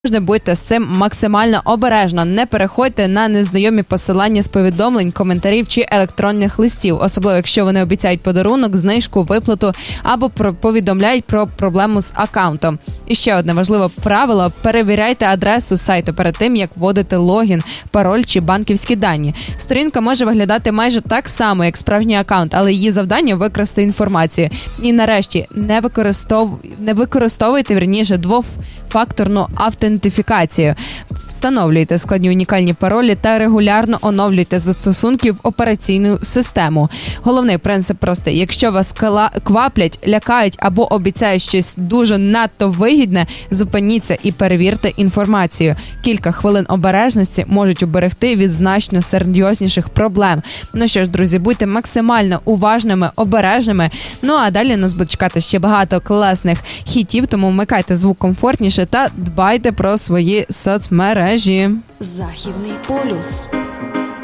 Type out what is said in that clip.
Будьте з цим максимально обережно. Не переходьте на незнайомі посилання з повідомлень, коментарів чи електронних листів, особливо якщо вони обіцяють подарунок, знижку, виплату або повідомляють про проблему з аккаунтом. І ще одне важливе правило – перевіряйте адресу сайту перед тим, як вводити логін, пароль чи банківські дані. Сторінка може виглядати майже так само, як справжній аккаунт, але її завдання – викрасти інформацію. І нарешті, не використовуйте, двофакторну автентифікацію. Встановлюйте складні унікальні паролі та регулярно оновлюйте застосунки в операційну систему. Головний принцип простий. Якщо вас кваплять, лякають або обіцяють щось дуже надто вигідне, зупиніться і перевірте інформацію. Кілька хвилин обережності можуть уберегти від значно серйозніших проблем. Ну що ж, друзі, будьте максимально уважними, обережними. Ну а далі нас буде чекати ще багато класних хітів, тому вмикайте звук комфортніше та дбайте про свої соцмережі. Західний полюс.